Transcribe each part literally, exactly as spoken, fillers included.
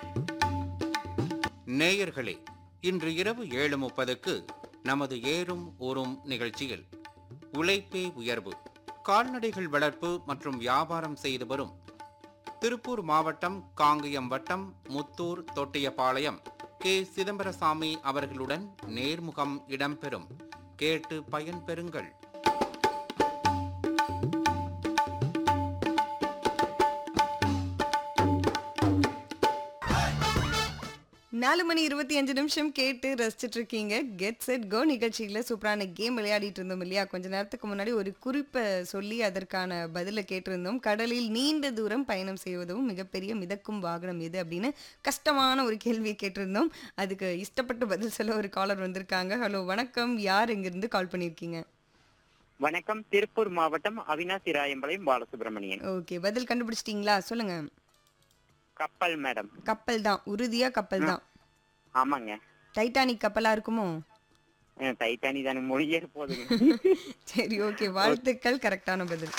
நேயர்களே, இன்று இரவு ஏழு முப்பதுக்கு நமது ஏறும் ஊரும் நிகழ்ச்சியில் உழைப்பே உயர்வு, கால்நடைகள் வளர்ப்பு மற்றும் வியாபாரம் செய்து வரும் திருப்பூர் மாவட்டம் காங்கயம் வட்டம் முத்தூர் தொட்டியபாளையம் கே சிதம்பரசாமி அவர்களுடன் நேர்முகம் இடம்பெறும். கேட்டு பயன்பெறுங்கள். நாலு மணி இருபத்தி அஞ்சு நிமிஷம் கேட்டு ரசிச்சுட்டு இருக்கீங்க. கெட் செட் கோ நிகழ்ச்சியில் சூப்பரான கேம் விளையாடிட்டு இருந்தோம் இல்லையா? கொஞ்ச நேரத்துக்கு முன்னாடி ஒரு குறிப்பை சொல்லி அதற்கான பதிலை கேட்டிருந்தோம். கடலில் நீண்ட தூரம் பயணம் செய்வதும் மிகப்பெரிய மிதக்கும் வாகனம் எது அப்படின்னு கஷ்டமான ஒரு கேள்வியை கேட்டிருந்தோம். அதுக்கு இஷ்டப்பட்டு பதில் சொல்ல ஒரு காலர் வந்திருக்காங்க. ஹலோ, வணக்கம். யார் எங்கிருந்து கால் பண்ணியிருக்கீங்க? வணக்கம், திருப்பூர் மாவட்டம் அவினாசி ராயம்பாளையம் பாலசுப்ரமணியன். ஓகே, பதில் கண்டுபிடிச்சிட்டீங்களா? சொல்லுங்க. கப்பல் மேடம். கப்பல் தான். உறுதியா கப்பல் தான்? ஆமாங்க. டைட்டானிக் கப்பலா இருக்குமோ? டைட்டானி தானே, மொழியே போதுங்க. சரி, ஓகே, வாழ்த்துக்கள். கரெக்டான பதில்.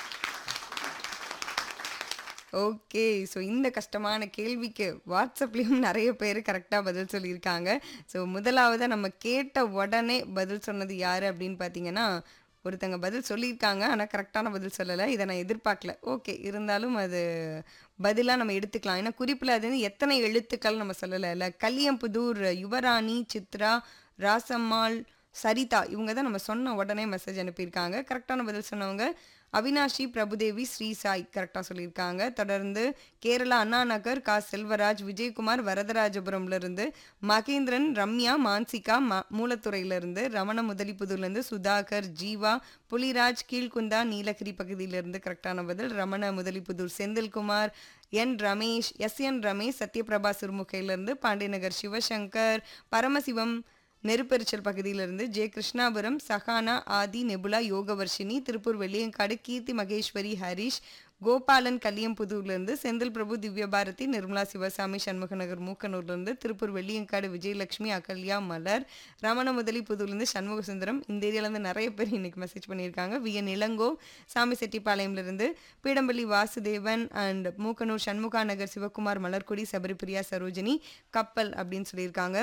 ஓகே, ஸோ இந்த கஷ்டமான கேள்விக்கு வாட்ஸ்அப்லேயும் நிறைய பேர் கரெக்டாக பதில் சொல்லியிருக்காங்க. ஸோ முதலாவதாக நம்ம கேட்ட உடனே பதில் சொன்னது யார் அப்படின்னு பார்த்தீங்கன்னா, ஒருத்தங்க பதில் சொல்லியிருக்காங்க. ஆனால் கரெக்டான பதில் சொல்லலை. இதை நான் எதிர்பார்க்கல. ஓகே, இருந்தாலும் அது பதிலாக நம்ம எடுத்துக்கலாம். ஏன்னா குறிப்பில் அது வந்து எத்தனை எழுத்துக்கள் நம்ம சொல்லலை இல்லை. கல்லியம்புதூர் யுவராணி, சித்ரா, ராசம்மாள், சரிதா இவங்க தான் நம்ம சொன்ன உடனே மெசேஜ் அனுப்பியிருக்காங்க. கரெக்டான பதில் சொன்னவங்க அவினாஷி, பிரபுதேவி, ஸ்ரீசாய் கரெக்டாக சொல்லியிருக்காங்க. தொடர்ந்து கேரளா அண்ணா நகர் கா செல்வராஜ், விஜயகுமார் வரதராஜபுரம்லேருந்து, மகேந்திரன், ரம்யா, மான்சிகா ம மூலத்துறையிலேருந்து, ரமண முதலிப்புதூர்லேருந்து, சுதாகர், ஜீவா, புலிராஜ், கீழ்குந்தா, நீலகிரி பகுதியிலேருந்து கரெக்டான பதில். ரமண முதலிப்புதூர் செந்தில்குமார், என் ரமேஷ், எஸ் என் ரமேஷ் சத்யபிரபா சிறுமுகையிலேருந்து, பாண்டியநகர் சிவசங்கர், பரமசிவம் நெருப்பெரிச்சல் பகுதியிலிருந்து, ஜே கிருஷ்ணாபுரம், சஹானா, ஆதி, நெபுலா, யோகவர்ஷினி, திருப்பூர் வெள்ளியங்காடு, கீர்த்தி மகேஸ்வரி, ஹரிஷ், கோபாலன் கல்லியம்புதூர்லேருந்து, செந்தில் பிரபு, திவ்யபாரதி, நிர்மலா சிவசாமி, சண்முகநகர் மூக்கனூர்லேருந்து, திருப்பூர் வெள்ளியங்காடு விஜயலட்சுமி, அகல்யா, மலர், ரமண முதலி புதூர்லேருந்து சண்முக சுந்தரம். இந்த ஏரியாவிலேருந்து நிறைய பேர் இன்னைக்கு மெசேஜ் பண்ணியிருக்காங்க. வி என் இளங்கோ, சாமி செட்டிப்பாளையம்லேருந்து, பீடம்பள்ளி வாசுதேவன் அண்ட் மூக்கனூர் சண்முகா நகர் சிவகுமார், மலர்குடி, சபரிபிரியா, சரோஜினி, கப்பல் அப்படின்னு சொல்லியிருக்காங்க.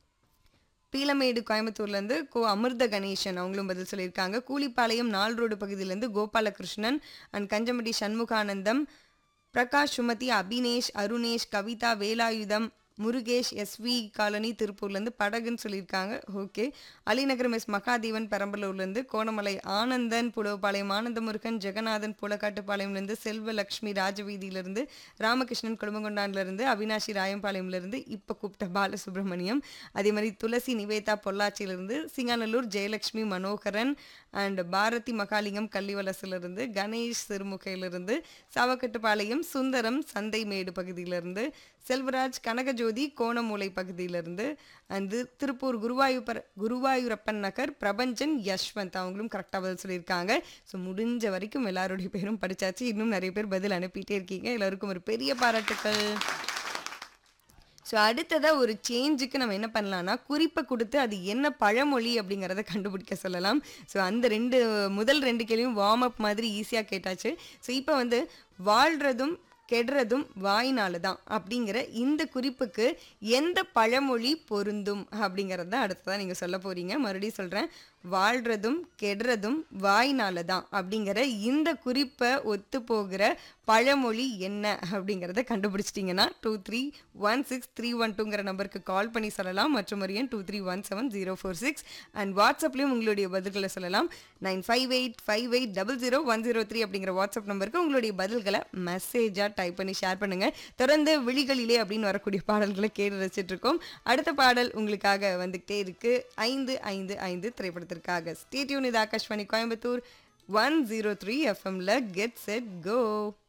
பீலமேடு கோயம்புத்தூர்லேருந்து கோ அமிர்த கணேசன் அவங்களும் பதில் சொல்லியிருக்காங்க. கூலிப்பாளையம் நால் ரோடு பகுதியிலேருந்து Gopalakrishnan and Kanjampatti Shanmuganandam, Prakash, Sumathi, Abinesh, Arunesh, Kavitha, Velayutham, Murugesh, SV colony திருப்பூர்லேருந்து படகுன்னு சொல்லியிருக்காங்க. ஓகே, அலிநகரம் எஸ் மகாதேவன் பெரம்பலூர்லேருந்து, கோணமலை ஆனந்தன், புலவபாளையம் ஆனந்தமுருகன், ஜெகநாதன் பூலக்காட்டுப்பாளையம்லேருந்து, செல்வலக்ஷ்மி ராஜவீதியிலேருந்து, ராமகிருஷ்ணன் குடும்பங்கொண்டான்லேருந்து, அவினாஷி ராயம்பாளையம்லேருந்து, இப்போ கூப்பிட்ட பாலசுப்ரமணியம், அதே மாதிரி துளசி, நிவேதா பொள்ளாச்சியிலேருந்து, சிங்காநல்லூர் ஜெயலக்ஷ்மி, மனோகரன் அண்ட் பாரதி மகாலிங்கம் கள்ளிவலசிலிருந்து, கணேஷ் சிறுமுகையிலிருந்து, சாவக்கட்டுப்பாளையம் சுந்தரம் சந்தைமேடு பகுதியிலிருந்து, செல்வராஜ் கனகஜோதி கோணமூலை பகுதியிலிருந்து, அந்த திருப்பூர் குருவாயூர் குருவாயூரப்பன் நகர் பிரபஞ்சன், யஷ்வந்த் அவங்களும் கரெக்டாக பதில் சொல்லியிருக்காங்க. ஸோ முடிஞ்ச வரைக்கும் எல்லாருடைய பேரும் படித்தாச்சு. இன்னும் நிறைய பேர் பதில் அனுப்பிட்டே இருக்கீங்க. எல்லாருக்கும் ஒரு பெரிய பாராட்டுக்கள். ஸோ அடுத்ததாக ஒரு சேஞ்சுக்கு நம்ம என்ன பண்ணலாம்னா, குறிப்பை கொடுத்து அது என்ன பழமொழி அப்படிங்கிறத கண்டுபிடிக்க சொல்லலாம். ஸோ அந்த ரெண்டு முதல் ரெண்டு கேள்வியும் வார்ம் அப் மாதிரி ஈஸியாக கேட்டாச்சு. ஸோ இப்போ வந்து வாழ்கிறதும் கெடுறதும் வாய்னால தான் அப்படிங்கிற இந்த குறிப்புக்கு எந்த பழமொழி பொருந்தும் அப்படிங்கிறத அடுத்ததான் நீங்கள் சொல்ல போகிறீங்க. மறுபடியும் சொல்கிறேன், வாழ்கிறதும் கெடுறதும் வாய்னால தான் அப்படிங்கிற இந்த குறிப்பை ஒத்து போகிற பழமொழி என்ன அப்படிங்கிறத கண்டுபிடிச்சிட்டிங்கன்னா two three one six three one டூங்கிற நம்பருக்கு கால் பண்ணி சொல்லலாம். மற்றும் ஒரு எண் two three one seven zero four six and வாட்ஸ்அப்லேயும் உங்களுடைய பதில்களை சொல்லலாம். Nine five eight five eight double zero one zero three அப்படிங்கிற வாட்ஸ்அப் நம்பருக்கு உங்களுடைய பதில்களை மெசேஜாக டைப் பண்ணி ஷேர் பண்ணுங்கள். தொடர்ந்து விழிகளிலே அப்படின்னு வரக்கூடிய பாடல்களை கேட்டு ரசிச்சுட்டு இருக்கோம். அடுத்த பாடல் உங்களுக்காக வந்துகிட்டே இருக்கு, ஐந்து ஐந்து ஐந்து திரைப்படத்திற்காக. Stay tune. இது Akashvani Coimbatore one zero three எஃப்எம்ல கெட் செட் கோ.